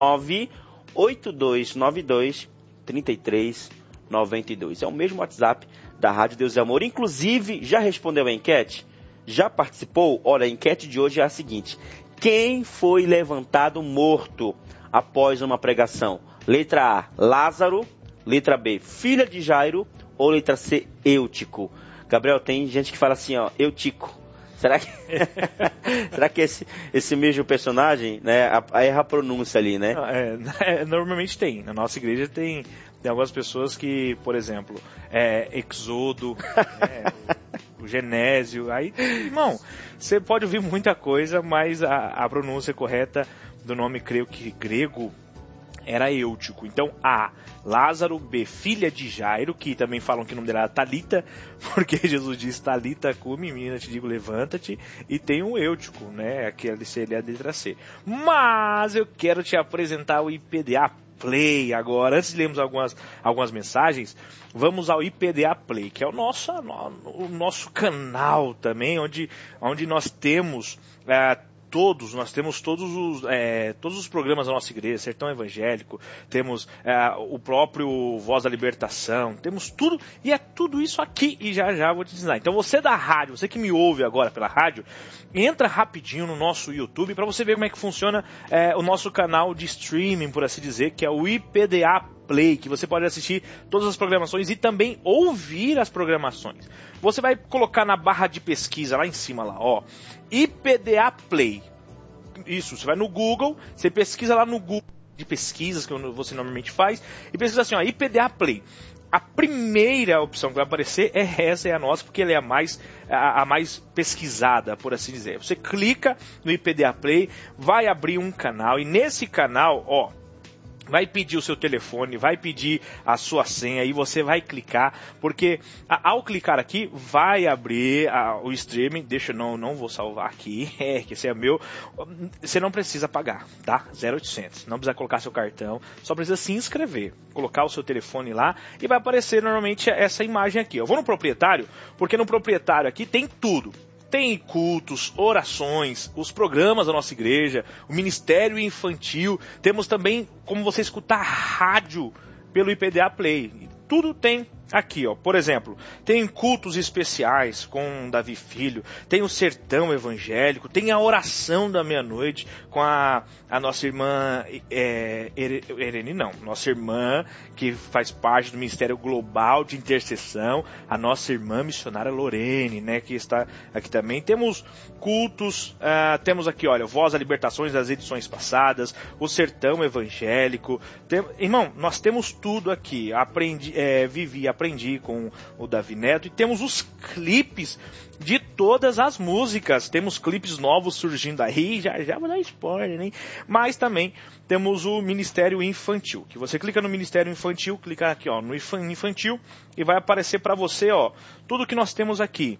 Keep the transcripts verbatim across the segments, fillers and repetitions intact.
nove oito dois nove dois três três nove dois. É o mesmo WhatsApp da Rádio Deus e Amor. Inclusive, já respondeu a enquete? Já participou? Olha, a enquete de hoje é a seguinte: quem foi levantado morto após uma pregação? Letra A, Lázaro. Letra B, filha de Jairo. Ou letra C, Eutico? Gabriel, tem gente que fala assim, ó, Eutico. Será que, será que esse, esse mesmo personagem, né, a, erra a pronúncia ali, né? É, é, normalmente tem. Na nossa igreja tem, tem algumas pessoas que, por exemplo, é, Exodo, é, o, o Genésio. Aí, irmão, você pode ouvir muita coisa, mas a, a pronúncia correta do nome, creio que grego, era Eutico. Então, A, Lázaro. B, filha de Jairo, que também falam que o nome dela era Talita, porque Jesus diz, Talita cumi, menina, te digo, levanta-te. E tem o Eutico, né, aquele seria a letra C. Mas eu quero te apresentar o I P D A Play agora. Antes de lermos algumas, algumas mensagens, vamos ao I P D A Play, que é o nosso, o nosso canal também, onde, onde nós temos... Uh, Todos, nós temos todos os, é, todos os programas da nossa igreja, Sertão Evangélico, temos é, o próprio Voz da Libertação, temos tudo, e é tudo isso aqui, e já já vou te ensinar. Então você da rádio, você que me ouve agora pela rádio, entra rapidinho no nosso YouTube para você ver como é que funciona é, o nosso canal de streaming, por assim dizer, que é o I P D A Play, que você pode assistir todas as programações e também ouvir as programações. Você vai colocar na barra de pesquisa lá em cima, lá, ó, I P D A Play. Isso, você vai no Google, você pesquisa lá no Google de pesquisas que você normalmente faz e pesquisa assim, ó, I P D A Play. A primeira opção que vai aparecer é essa, é a nossa, porque ela é a mais, a, a mais pesquisada, por assim dizer. Você clica no I P D A Play, vai abrir um canal e nesse canal, ó, vai pedir o seu telefone, vai pedir a sua senha e você vai clicar, porque a, ao clicar aqui vai abrir a, o streaming. Deixa eu não, não vou salvar aqui, é que esse é meu. Você não precisa pagar, tá? zero oitocentos, não precisa colocar seu cartão, só precisa se inscrever, colocar o seu telefone lá e vai aparecer normalmente essa imagem aqui. Eu vou no proprietário, porque no proprietário aqui tem tudo. Tem cultos, orações, os programas da nossa igreja, o ministério infantil. Temos também como você escutar rádio pelo I P D A Play. Tudo tem aqui, ó. Por exemplo, tem cultos especiais com Davi Filho, tem o Sertão Evangélico, tem a oração da meia-noite com a, a nossa irmã é, Irene, não, nossa irmã que faz parte do Ministério Global de Intercessão, a nossa irmã missionária Lorene, né, que está aqui também. Temos cultos, uh, temos aqui, olha, Voz da Libertações das edições passadas, o Sertão Evangélico. Tem, irmão, nós temos tudo aqui. Aprendi, é, vivi, aprendi com o Davi Neto, e temos os clipes de todas as músicas. Temos clipes novos surgindo aí, já, já vou dar spoiler, né? Mas também temos o Ministério Infantil, que você clica no Ministério Infantil, clica aqui, ó, no Infantil, e vai aparecer para você, ó, tudo que nós temos aqui.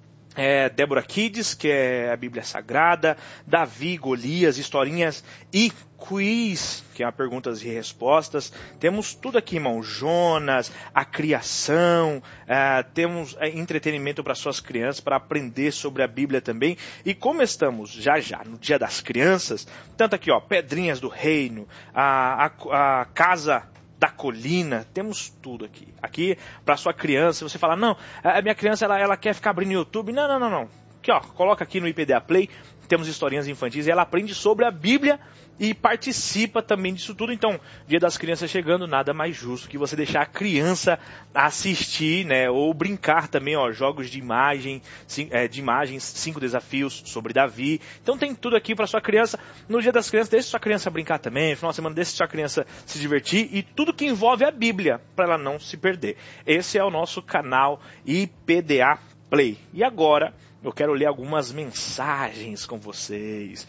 É, Débora Kids, que é a Bíblia Sagrada, Davi, Golias, historinhas e quiz, que é perguntas e respostas. Temos tudo aqui, irmão. Jonas, a criação, é, temos é, entretenimento para suas crianças, para aprender sobre a Bíblia também. E como estamos já já no Dia das Crianças, tanto aqui, ó, Pedrinhas do Reino, a, a, a Casa da Colina, temos tudo aqui. Aqui, para sua criança, você fala, não, a minha criança, ela, ela quer ficar abrindo no YouTube. Não, não, não, não. Aqui, ó, coloca aqui no I P D A Play, temos historinhas infantis, e ela aprende sobre a Bíblia e participa também disso tudo. Então, Dia das Crianças chegando, nada mais justo que você deixar a criança assistir, né, ou brincar também, ó, jogos de imagem, de imagens, cinco desafios sobre Davi. Então tem tudo aqui para sua criança. No Dia das Crianças, deixe sua criança brincar também, no final de semana deixe sua criança se divertir, e tudo que envolve a Bíblia, para ela não se perder. Esse é o nosso canal I P D A Play. E agora, eu quero ler algumas mensagens com vocês.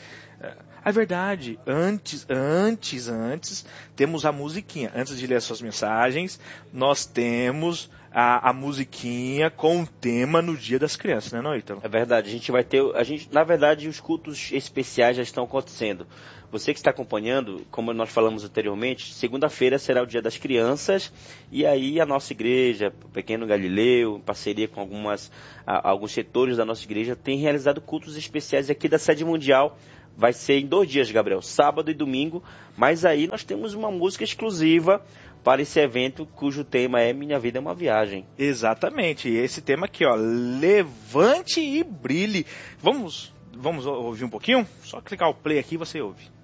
É verdade, antes, antes, antes, temos a musiquinha. Antes de ler as suas mensagens, nós temos a, a musiquinha com o tema no Dia das Crianças, né, não, Ítalo? É verdade, a gente vai ter, a gente, na verdade, os cultos especiais já estão acontecendo. Você que está acompanhando, como nós falamos anteriormente, segunda-feira será o Dia das Crianças, e aí a nossa igreja, o Pequeno Galileu, em parceria com algumas, a, alguns setores da nossa igreja, tem realizado cultos especiais aqui da sede mundial. vai ser em dois dias, Gabriel, sábado e domingo, mas aí nós temos uma música exclusiva para esse evento, cujo tema é Minha Vida é uma Viagem. Exatamente, esse tema aqui, ó, Levante e Brilhe. Vamos, vamos ouvir um pouquinho? Só clicar o play aqui e você ouve.